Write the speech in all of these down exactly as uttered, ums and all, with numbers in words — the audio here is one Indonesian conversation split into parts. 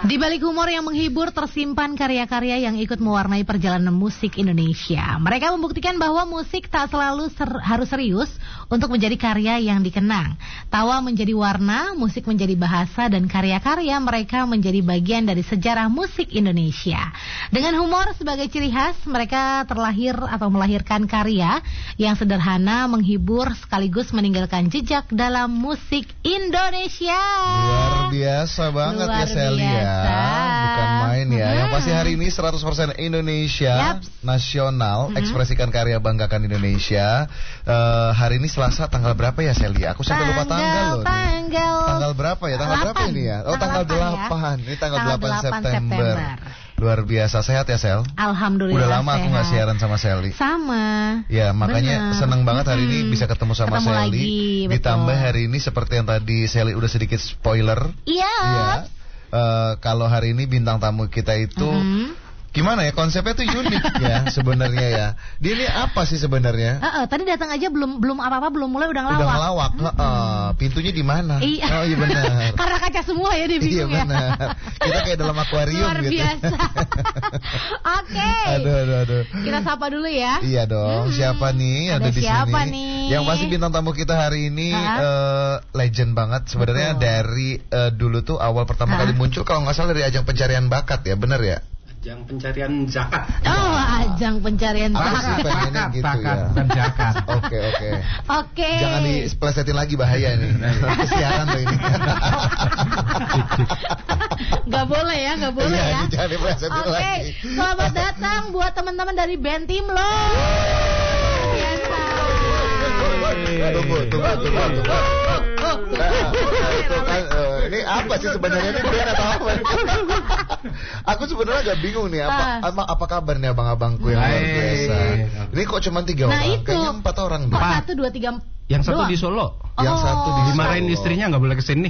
Di balik humor yang menghibur tersimpan karya-karya yang ikut mewarnai perjalanan musik Indonesia. Mereka membuktikan bahwa musik tak selalu ser- harus serius untuk menjadi karya yang dikenang. Tawa menjadi warna, musik menjadi bahasa, dan karya-karya mereka menjadi bagian dari sejarah musik Indonesia. Dengan humor sebagai ciri khas, mereka terlahir atau melahirkan karya yang sederhana, menghibur, sekaligus meninggalkan jejak dalam musik Indonesia. Luar biasa banget Luar ya Sally ya. Bukan main ya. Hmm. Yang pasti hari ini seratus persen Indonesia Yaps. nasional, Hmm. ekspresikan karya, banggakan Indonesia. Uh, hari ini Selasa tanggal berapa ya Sally? Aku sampai lupa tanggal loh. Tanggal, nih. Tanggal berapa ya? Tanggal berapa ini ya? Oh, tanggal delapan. Ya. Ini tanggal, tanggal delapan delapan September. September. Luar biasa, sehat ya Sel? Alhamdulillah. Udah lama aku sehat. gak siaran sama Sally. Sama. Ya makanya Bener. seneng banget hari ini Hmm. bisa ketemu sama Ketemu Sally. lagi, betul. Ditambah hari ini seperti yang tadi Sally udah sedikit spoiler. Iya. Ya, uh, kalau hari ini bintang tamu kita itu Mhm. gimana ya, konsepnya tuh unik ya sebenarnya ya. Dia ini apa sih sebenarnya? Uh-uh, tadi datang aja belum belum apa-apa, belum mulai udah ngelawak. Udah ngelawak. Heeh. Pintunya di mana? Iya. Oh iya benar. Karena kaca semua ya, dia Iya bingung ya. benar. Kita kayak dalam akuarium Luar gitu. biasa. Oke. Aduh aduh aduh. Kita sapa dulu ya. Iya dong. Hmm. Siapa nih? Ada Ada di siapa sini. nih? Yang pasti bintang tamu kita hari ini Ha? eh, legend banget. Sebenarnya Betul. dari eh, dulu tuh awal pertama Ha? kali muncul kalau nggak salah dari ajang pencarian bakat ya, bener ya? Ajang pencarian zakat. Oh, ajang pencarian Aku sih bakat. pengennya gitu bakat, ya. bukan zakat. Oke oke. Oke. Jangan diplesetin lagi, bahaya nih. Kesiaran loh ini. Gak boleh ya, gak boleh Iya, ya. ini jangan diplesetin Oke, lagi. selamat datang buat teman-teman dari band Timlo. Biasa. Tunggu, tunggu, tunggu, tunggu. Nah, itu kan, eh, ini apa sih sebenarnya, ini band atau apa? Aku sebenarnya agak bingung nih, apa Ah. apa, apa kabar nih abang-abangku yang luar Baik. biasa. Ini kok cuma tiga Nah, orang? itu. Kayaknya empat orang Kok deh. satu, dua, tiga, Yang satu doang? di Solo. Yang Oh. satu di Dimarahin Solo. istrinya nggak boleh kesini.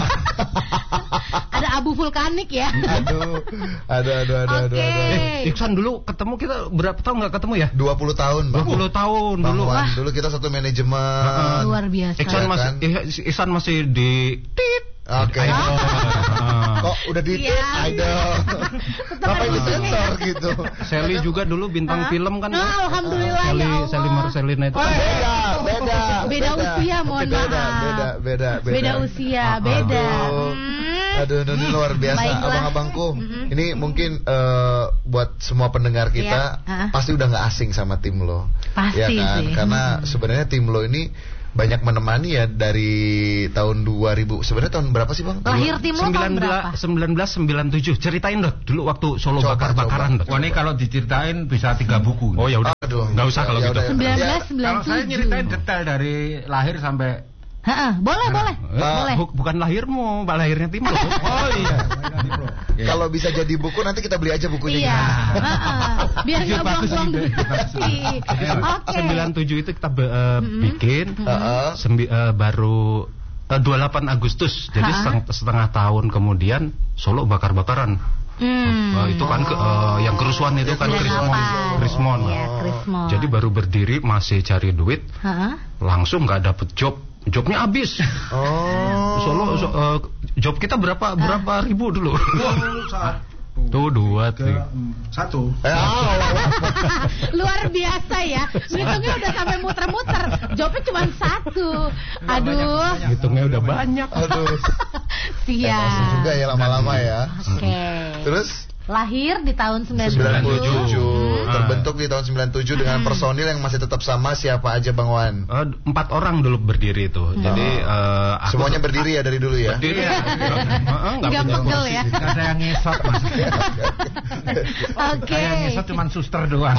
Ada abu vulkanik ya. Aduh, aduh, aduh, aduh, aduh, Oke. aduh. Eh, Iksan dulu ketemu kita berapa tahun nggak ketemu ya? dua puluh tahun, Bang. dua puluh tahun Bang dulu. Wan, Wah. dulu kita satu manajemen. Luar biasa. Iksan Ya masih kan? eh, Iksan masih di tit. Oke. Ah. Kok udah di Iya. idol. Ngapain di sensor gitu? Sally juga dulu bintang Hah? film kan. Oh, alhamdulillah, Sally, ya Allah. Sally Marcelina itu. Oh, kan. beda, beda, Beda usia, mohon beda, maaf. Beda, beda, beda. Beda usia, Ah, beda. Aduh, Hmm. aduh, aduh, ini luar biasa, Baiklah. abang-abangku. Mm-mm. Ini mungkin eh, buat semua pendengar kita Iya, ah. pasti udah nggak asing sama tim lo, Pasti ya kan? sih. Karena sebenarnya tim lo ini banyak menemani ya dari tahun dua ribu. Sebenarnya tahun berapa sih bang? Lahir tim lo tahun berapa? sembilan belas sembilan puluh tujuh. Ceritain dong dulu waktu Solo Coba, bakar-bakaran. coba. Dok. Wah, ini kalau diceritain bisa tiga buku. Oh ya udah. Aduh, Nggak usah ya- kalau ya gitu. udah. seribu sembilan ratus Ya, sembilan Kalau puluh saya tujuh. nyeritain detail dari lahir sampai Heeh, boleh, boleh. Eh, Boleh. bu- bukan lahirmu, Pak, lahirnya tim lo. Oh iya. Ya. Kalau bisa jadi buku nanti kita beli aja bukunya. Iya. Heeh. Biar Jujur nggak bagus buang-buang ide, duit. bagus. Oke. sembilan puluh tujuh itu kita be- eh, bikin Heeh. sembi- eh, baru eh, dua puluh delapan Agustus. Jadi Ha? seteng- setengah tahun kemudian Solo bakar-bakaran. Hmm. Eh, itu kan ke- eh, yang kerusuhan itu kan sembilan puluh Krismon. delapan. Krismon. Iya, Krismon. Jadi baru berdiri masih cari duit, Heeh. langsung nggak dapet job. Jobnya habis. Oh. Solo so- eh, job kita berapa berapa ribu dulu? Tuh dua tuh. Satu. Eh, ah, Luar biasa ya. Hitungnya udah sampai muter-muter. Jawabnya cuma satu. Aduh. Hitungnya udah banyak. aduh. Siap. Emosi juga ya lama-lama ya. Oke. Terus Lahir di tahun sembilan sembilan puluh puluh tujuh. tujuh Hmm. terbentuk di tahun sembilan puluh tujuh dengan personil yang masih tetap sama. Siapa aja Bang Wan? Eh, empat orang dulu berdiri itu. Jadi eh, aku Semuanya berdiri ya dari dulu ya. berdiri. Heeh, nggak Nggak punya pegel kursi. ya. Nggak ada yang ngesot mas. Oke. Yang ngesot cuma suster doang.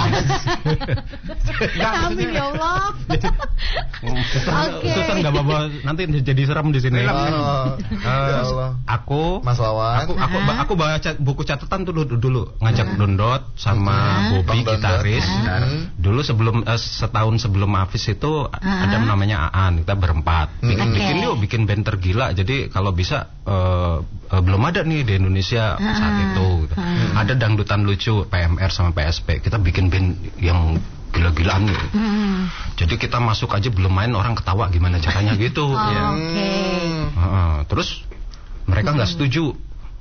Amin ya Allah. Suster, Oke. suster nggak bawa nanti jadi serem di sini. Oh, Eh, ya Allah. aku Mas Wawan. Aku aku Aha. aku bawa cat- buku catatan tuh dulu, dulu ngajak Dondot sama Aha. Bobi Bang Dondot. gitaris. Aha. Dulu sebelum eh, setahun sebelum Hafiz itu ada namanya Aan, kita berempat. Bikin, Oke. bikin yuk bikin band tergila. Jadi kalau bisa eh, eh, belum ada nih di Indonesia saat itu. Gitu. Ada dangdutan lucu P M R sama P S P. Kita bikin band yang gila-gilaan gitu. Hmm. Jadi kita masuk aja belum main orang ketawa gimana caranya gitu. Oh, Ya. Oke. Hmm. Heeh. Terus mereka nggak setuju.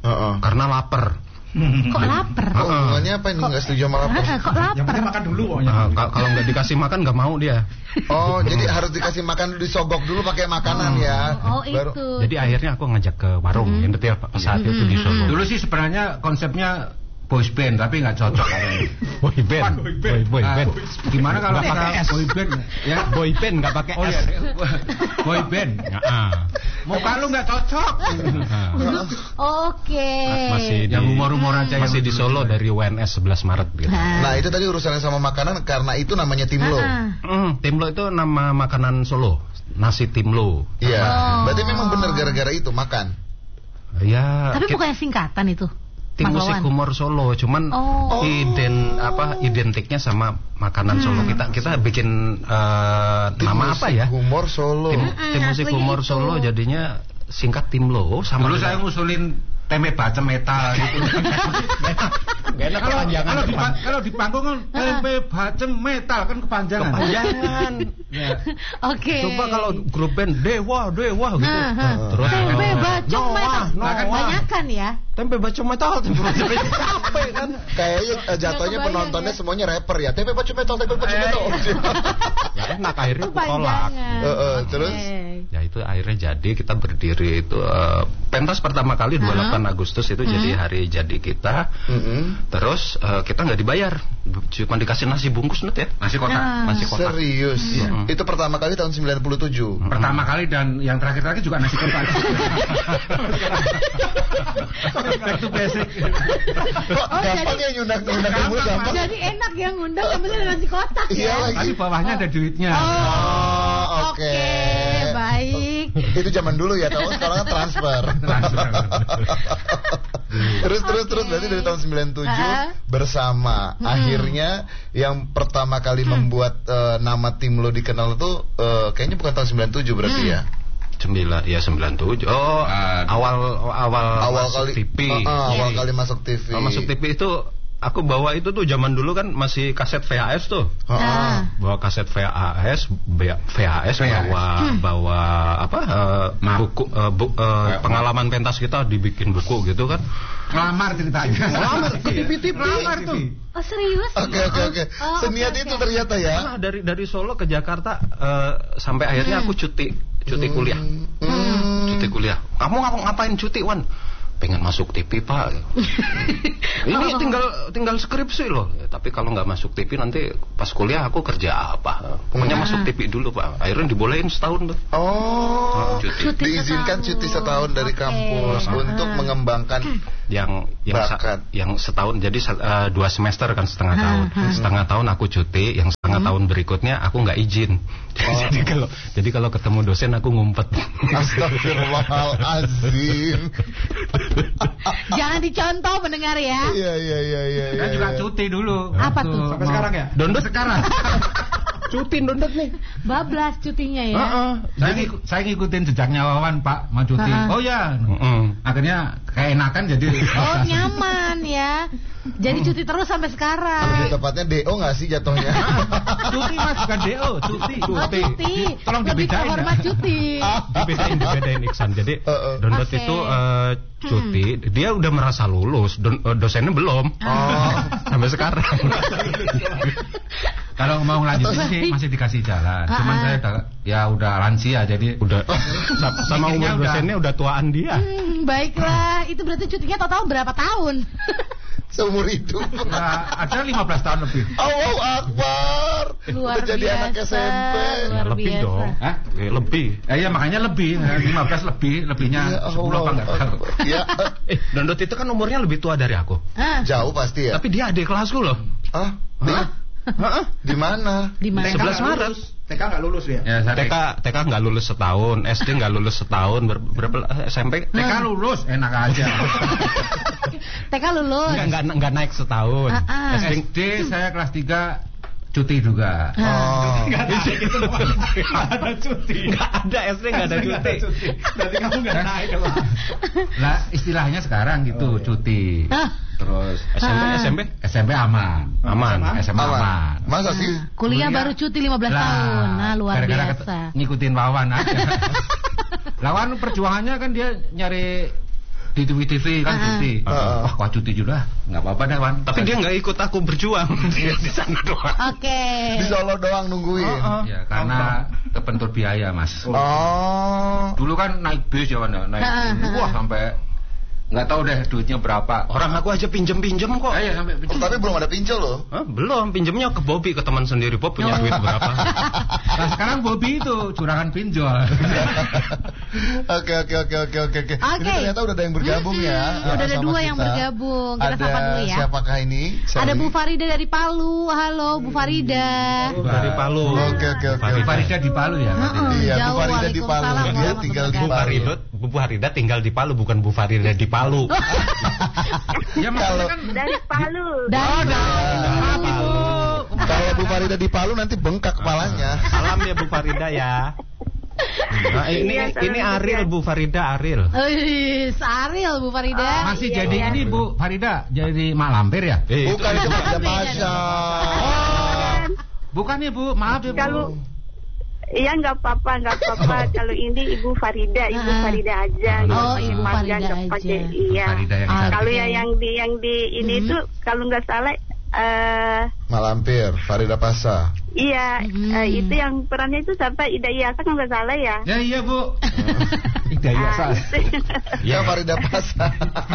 Uh-uh. karena lapar. Kok lapar? Oh, hubungannya apa ini? Nggak setuju sama lapar? Ah, kok lapar? Yang penting makan dulu pokoknya. Uh, ka- kalau nggak dikasih makan nggak mau dia. Oh, jadi harus dikasih makan, disogok dulu pakai makanan ya. Oh, Baru- itu. Jadi akhirnya aku ngajak ke warung, mm-hmm. yang ya, Pak, saat itu di Solo. Dulu sih sebenarnya konsepnya boys band tapi nggak cocok katanya. Boy band, Boy boy, boy Ah, band. Gimana kalau Nggak pakai kita S. boy band ya? Boy band nggak pakai Oh S. iya, boy band. Nah, Muka lu nggak cocok. nah. Oke. Masih di, Yang humor-humor aja masih yang di Solo dari U N S sebelas Maret gitu. Nah, itu tadi urusannya sama makanan karena itu namanya Timlo. Ah. Hmm, Timlo itu nama makanan Solo, nasi Timlo. Iya. Oh. Berarti memang benar gara-gara itu makan. Ya, Tapi kita- bukannya singkatan itu? tim Mas musik Wawan? humor Solo, cuman Oh. iden apa identiknya sama makanan Solo. Kita kita bikin eh, Tim nama apa musik ya? Humor Solo. Tim, Mm-mm, tim musik aslinya humor itu. Solo jadinya singkat Timlo sama Dulu dengan- saya ngusulin tempe bacem metal gitu. Gak enak Kalau kepanjangan kalau di depan. pa- kalau di panggung kan tempe bacem metal kan kepanjangan. Kepanjangan. Ya. Oke. Coba kalau grup band Dewa Dewa gitu. Ah, ah. Terus Tempe eh, bacem Noah, metal. Noah. Nah, kan banyakan ya. Tempe bacem metal tempe bacem metal. Capek kan. Kayaknya eh, jatuhnya Nggak penontonnya kebayang, semuanya rapper ya. Tempe pacu metal, tempe pacu metal. Gak enak akhirnya aku tolak. Kepanjangan. Eh, eh, Oke. terus? Ya itu akhirnya jadi kita berdiri itu eh, pentas pertama kali dua puluh delapan Agustus itu jadi hari jadi kita. Mm-mm. Terus eh, kita nggak dibayar, cuma dikasih nasi bungkus Nut ya. Nasi kotak. Ah. Nasi kotak. Serius. Iya. Itu pertama kali tahun sembilan puluh tujuh. Pertama kali dan yang terakhir-terakhir juga nasi kotak. Back to basic. Kok Oh, gampang jadi- ya nyundang-nyundang kamu gampang? Jadi enak ya ngundang yang penting nasi kotak Iya ya. lagi. Tapi bawahnya ada duitnya. Oh, Oh, oke. oke. Baik. Itu zaman dulu ya, tahu sekarang kan transfer. Transfer. terus terus Oke. terus berarti dari tahun sembilan puluh tujuh Ah. bersama. Akhirnya yang pertama kali membuat eh, nama Timlo dikenal itu eh, kayaknya bukan tahun sembilan puluh tujuh berarti ya. Sembilan, ya sembilan tujuh. Oh, Ah, awal awal Awal masuk kali T V. Ah, ah, awal Iya. kali masuk T V. Awal masuk T V itu aku bawa itu tuh zaman dulu kan masih kaset V H S tuh. Ah, ah. Ah. Bawa kaset V H S, B- V H S bawa bawa apa eh, Map. buku eh, bu- eh, pengalaman pentas kita dibikin buku gitu kan. Ngelamar ceritanya. Ngelamar ke T V T V. Ngelamar tuh. Oh, serius? Oke oke oke. Oh, Seniat oke, itu oke. ternyata ya. Nah, dari dari Solo ke Jakarta eh, sampai akhirnya aku cuti cuti kuliah. Hmm. Cuti kuliah. Kamu ngap ngapain cuti, Wan? Pengen masuk T V, Pak. Ini Oh. tinggal tinggal skripsi loh. Ya, tapi kalau nggak masuk T V nanti pas kuliah aku kerja apa? Pokoknya Hmm. masuk T V dulu, Pak. Akhirnya dibolehin setahun tuh. Oh, Cuti. Cuti diizinkan setahun. cuti setahun dari Oke. kampus Ah. untuk mengembangkan yang yang sa- Bakat. yang setahun jadi sa- eh, dua semester kan setengah tahun. Setengah tahun aku cuti, yang setengah tahun berikutnya aku nggak izin. jadi kalau jadi kalau ketemu dosen aku ngumpet. Astagfirullahalazim. Jangan dicontoh mendengar ya. Iya iya iya iya. Kan iya, juga iya. cuti dulu. Apa Waktu tuh? mau- Sampai sekarang ya? Dondot sekarang. Cuti dondot nih. Bablas cutinya ya. Heeh. Saya, ngik- saya ngikutin jejaknya Wawan, Pak, mau cuti. Ah. Oh ya. Heeh. Akhirnya keenakan jadi. Oh, nyaman ya. Jadi cuti terus sampai Lebih sekarang. tepatnya D O nggak sih jatuhnya? Cuti Mas bukan D O, cuti. Oh, cuti. Tolong Lebih dibedain. terhormat ya. cuti. dibedain dibedain Iksan. Jadi Heeh. dondot Oke. itu eh, cuti, dia udah merasa lulus, don- eh, dosennya belum. Oh. Sampai sekarang. Kalau mau ngelanjutin Atau- sih masih dikasih jalan. Cuman Ah. saya udah, ya udah lansia jadi Udah sa- sama Pikirnya umur udah- dosennya udah tuaan dia. Hmm, baiklah, itu berarti cutinya total berapa tahun? Seumur hidup. ya, ada lima belas tahun lebih. Allahu Akbar. Luar Udah jadi anak biasa, S M P. luar Ya, lebih biasa. dong. Hah? Eh, lebih. Ya, ya makanya lebih, ya, lima belas lebih, lebihnya Ya sepuluh apa enggak tahu. Akbar. Ya, Eh, dondot itu kan umurnya lebih tua dari aku. Ah, jauh pasti ya. Tapi dia adik kelasku loh. Ah, di, Hah? Heeh. di mana? di mana? sebelas Maret. T K nggak lulus ya? Ya, saya T K T K nggak lulus setahun, S D nggak lulus setahun, ber- berapa eh, S M P? T K lulus enak aja. T K lulus. Nggak nggak nggak naik setahun. Ah, ah. S D S D saya kelas tiga cuti juga. Oh. Nggak ada itu nggak ada cuti. nggak ada S D nggak ada cuti. Berarti kamu nggak naik lah. Lah istilahnya sekarang gitu cuti. Ah, Terus S M P Ah. S M P S M P aman. aman. S M P aman. Aman. Masa sih? kuliah baru cuti lima belas Lah, tahun. Nah, luar gara-gara biasa. ket- ngikutin Wawan aja. Lawan perjuangannya kan dia nyari di T V T V kan Uh-uh. cuti. Uh-uh. Wah, kau cuti juga. Nggak apa-apa deh, Wan. Tapi dia nggak ikut aku berjuang. Dia di sana doang. Oke. Di Solo doang nungguin. Oh, oh. Ya, karena kebentur biaya, Mas. Oh. Dulu kan naik bis ya, Wan, ya. Naik Uh-uh. wah sampai nggak tahu deh duitnya berapa. Orang aku aja pinjem-pinjem kok. Ah, ya, sampai Oh, tapi belum ada pincel loh. Hah, belum, pinjemnya ke Bobby, ke teman sendiri. Bob punya Oh. duit berapa? Nah, sekarang Bobby itu curangan pinjol. Oke oke oke oke oke oke. Ini Oke. ternyata udah ada yang bergabung ya. Hmm, uh, udah ada sama dua kita. yang bergabung. Kita Ada sapa dulu ya. siapakah ini? Ada Sorry. Bu Farida dari Palu. Halo Bu Farida. Dari Palu. Oke oke oke. Farida. Farida di Palu ya. Heeh, Iya, Bu jauh. Farida di Palu. Waalaikumsalam Dia warahmatullahi tinggal di Bu Palu. Farida, Bu Farida tinggal di Palu, bukan Bu Farida di Palu. Ya maksudnya Kalau- kan Dari Palu. Dari Palu. Kalau Bu Farida di Palu nanti bengkak kepalanya. Salam ya Bu Farida ya. Nah, ini Iya, salam ini juga. Ariel Bu Farida Ariel. Wih, Ariel Bu Farida. masih iya, jadi iya. ini Bu Farida jadi mak lampir ya? Eh, Bukan itu Farida Pasha. Bukan ya Bu, maaf ya Bu. Kalau Iya nggak apa-apa, nggak apa-apa. Kalau ini Ibu Farida, Ibu Ah. Farida aja. Oh, gitu. Ibu Panjang, Farida nggak pakai- aja. Iya. Farida yang Ah, cantik. Kalau Oke. ya yang di yang di ini Mhm. tuh kalau nggak salah, eh Malampir, Farida Pasha. iya Mhm. eh, itu yang perannya itu siapa? Ida Iyasa kalau nggak salah ya. Ya iya Bu. Hidayah Ah, Sas. itu. Ya Farida Pasha.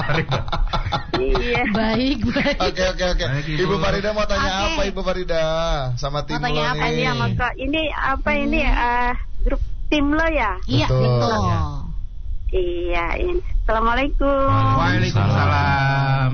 Iya. Baik, baik. Oke oke oke. Baik, Ibu. Ibu Farida mau tanya Oke. apa Ibu Farida sama tim Mau tanya lo apa nih? Ini ya maka ini apa ini eh, grup tim lo ya? Iya, Betul. betul. Iya. Ini. Assalamualaikum. Waalaikumsalam.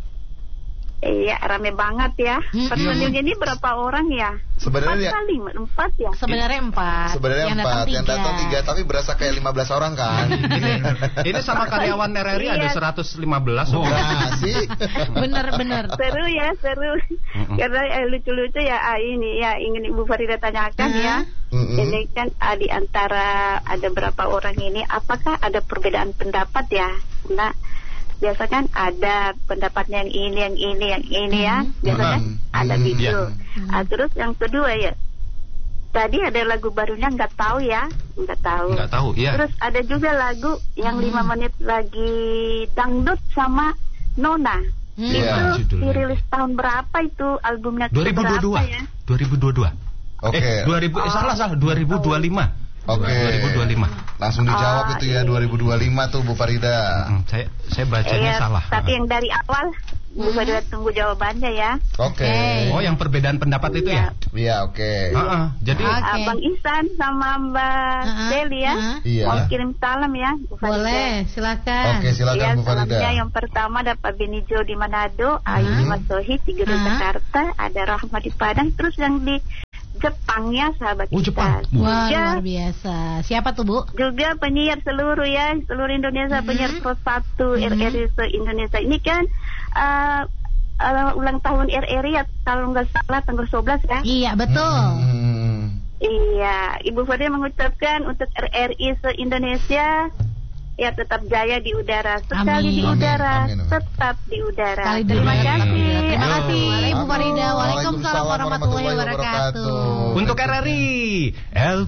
Iya, rame banget ya. Mm-mm. Personilnya ini berapa orang ya? Sebenarnya empat ya- kali, empat ya. Sebenarnya empat. Sebenarnya yang empat, datang yang datang tiga, tapi berasa kayak lima belas orang kan? Ini sama karyawan R R I ada Iya. seratus lima belas. Oh, nah, sih. Bener-bener. Seru ya, seru. Karena eh, lucu-lucu ya ah, ini ya ingin Ibu Farida tanyakan Ah. ya. Mm-mm. Ini kan ah, di antara ada berapa orang ini, apakah ada perbedaan pendapat ya? Nah, biasa kan ada pendapatnya yang ini, yang ini, yang ini ya. Biasanya Mhm. ada Mhm. video. Mhm. Ah, terus yang kedua ya, tadi ada lagu barunya nggak tahu ya, nggak tahu. Nggak tahu, iya. Terus ada juga lagu yang lima Hmm. menit lagi dangdut sama Nona. Hmm. Iya. Itu judulnya. dirilis tahun berapa itu albumnya? dua ribu dua puluh dua. berapa ya? dua ribu dua puluh dua. Oke. Eh, dua ribu eh, salah salah dua ribu dua puluh lima. Oke. dua ribu dua puluh lima. Langsung dijawab Ah, itu ya iya. dua ribu dua puluh lima tuh Bu Farida. Hmm, saya saya bacanya Iya, salah. tapi yang dari awal Bu Hmm. Farida tunggu jawabannya ya. Oke. Oh, yang perbedaan pendapat itu ya? Iya, oke. Heeh. Jadi Oke. Ah, Bang Ihsan sama Mbak Ah, Deli ya. ah. Iya. Mau kirim salam ya Bu Farida. Boleh, silakan. Oke, silakan Ya, Bu Farida. salamnya yang pertama ada Pak Benijo di Manado, Ayu Mas Sohid di Gedung Ah. Jakarta, ada Rahma di Padang, terus yang di Jepang ya sahabat Oh, kita. Jepang. Wah, Juga, luar biasa. Siapa tuh, Bu? juga penyiar seluruh ya, seluruh Indonesia, Mhm. penyiar Pro satu Mhm. R R I se-Indonesia. Ini kan uh, uh, ulang tahun R R I ya, kalau nggak salah tanggal sebelas ya. Iya, betul. Hmm. Iya, Ibu Farida mengucapkan untuk R R I se-Indonesia ya tetap jaya di udara, sekali Amin. di udara, Amin, amin, amin. tetap di udara. Sekali di Terima udara, kasih. Terima kasih, Ibu Farida. Waalaikumsalam Waalaikumsalam warahmatullahi wabarakatuh. wabarakatuh. untuk R R I L